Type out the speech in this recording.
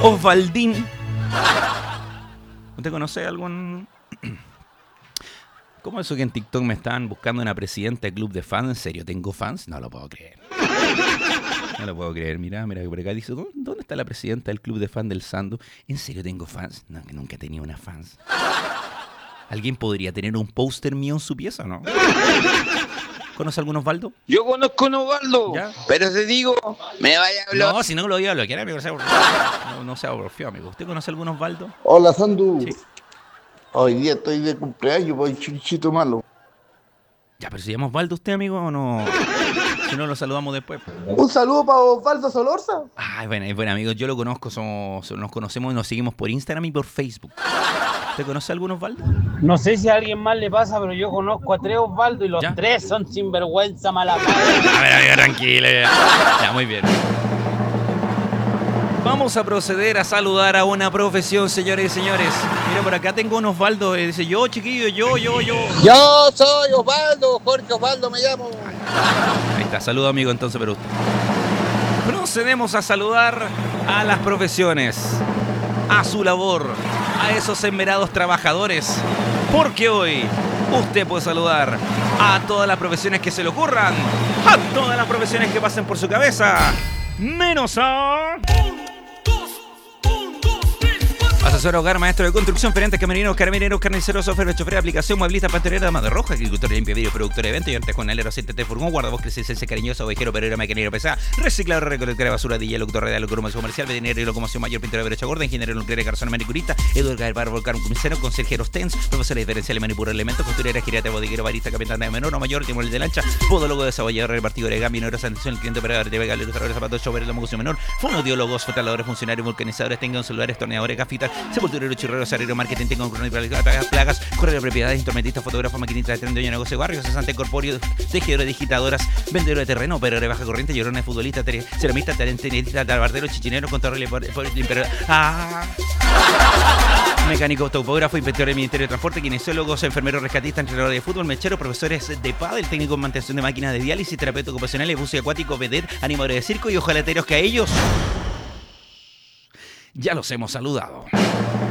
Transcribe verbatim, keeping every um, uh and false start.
Osvaldín. ¿Usted conoce algún...? ¿Cómo eso que en TikTok me estaban buscando una presidenta de club de fans? ¿En serio tengo fans? No lo puedo creer. No lo puedo creer. Mira, mira, por acá dice, ¿dónde está la presidenta del club de fans del Sandu? ¿En serio tengo fans? No, que nunca he tenido una fans. ¿Alguien podría tener un póster mío en su pieza o no? ¿Conoce algún Osvaldo? Yo conozco a un Osvaldo, ¿Ya? pero te digo, me vaya a hablar. No, si no lo voy a bloquear, amigo. No, no sea porfío, amigo. ¿Usted conoce algún Osvaldo? Hola, Sandu. Sí. Hoy día estoy de cumpleaños, voy chiquito malo. Ya, pero si llama Osvaldo usted, amigo, o no. Si no, lo saludamos después. Un saludo para Osvaldo Solorza. Ay, bueno, bueno, amigos, yo lo conozco, somos, nos conocemos y nos seguimos por Instagram y por Facebook. ¿Usted conoce algún Osvaldo? No sé si a alguien más le pasa, pero yo conozco a tres Osvaldo y los ¿Ya? tres son sinvergüenza mala madre. A ver, amigo, tranquilo. Ya. Ya, muy bien. Vamos a proceder a saludar a una profesión, señores y señores. Mira, por acá tengo un Osvaldo. Eh, dice, yo, chiquillo, yo, yo, yo. Yo soy Osvaldo, Jorge Osvaldo me llamo. Ahí está, saludo, amigo, entonces, pero usted. Procedemos a saludar a las profesiones, a su labor, a esos esmerados trabajadores, porque hoy usted puede saludar a todas las profesiones que se le ocurran, a todas las profesiones que pasen por su cabeza, menos a... Asesor hogar, maestro de construcción, gerentes, camerinos, carabineros, carniceros, software, chofer, aplicación, mueblista, pastelera, dama de roja, agricultor, limpia, vidrio, productor de eventos, ayudantes con alero, aceite de furgón, guardabosques, licencia cariñoso, ovejero, perero, maquinero, pesada, reciclador, recolector de basura, D J, locutor radial, locomoción comercial, veterinario y locomoción mayor, pintor de brecha gorda, ingeniero nuclear, garzón, manicurista, educador, bar, volcán, comisero, conserjeros, TENS, profesor de diferencial y manipura elementos, costurera, girate, bodeguero, barista, capitán de menor o mayor, timón de lancha, podólogo, desabollador, repartidor de gambino, atención, cliente, operador, de vega, ilustrador, zapatos, chofer, locomoción menor, fonodiólogos, fotaladores, funcionarios, vulcanizadores, tengan celulares, torneadores, gafitas, sepultureros, chirreros, arreros, marketing, tengan plagas, plagas, correo de propiedades, instrumentistas, fotógrafos, maquinistas, tren, dueño de negocio, barrios, cesante, corpóreo, tejedores, digitadoras, vendedor de terreno, operador de baja corriente, llorones, futbolista, ceramista, talentenista, talbardero, chichinero, contador, limpiador, ah, mecánico, topógrafo, inspector del Ministerio de Transporte, kinesiólogos, enfermeros, rescatistas, entrenadores de fútbol, mecheros, profesores de pádel, técnico en mantención de máquinas de diálisis, terapeuta ocupacional, buceo acuático, vedette, animadores de circo y ojalateros que a ellos ya los hemos saludado.